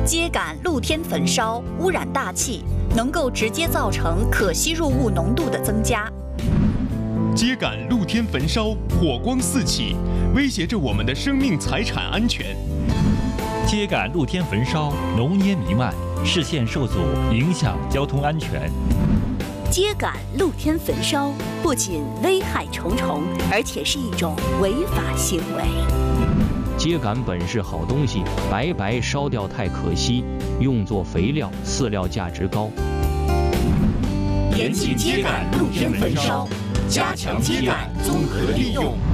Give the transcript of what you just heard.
秸秆露天焚烧污染大气，能够直接造成可吸入物浓度的增加。 秸秆露天焚烧，火光四起，威胁着我们的生命财产安全。 秸秆露天焚烧，浓烟弥漫，视线受阻，影响交通安全。 秸秆露天焚烧不仅危害重重，而且是一种违法行为。 秸秆本是好东西，白白烧掉太可惜，用作肥料、饲料价值高。 严禁秸秆露天焚烧，加强秸秆综合利用。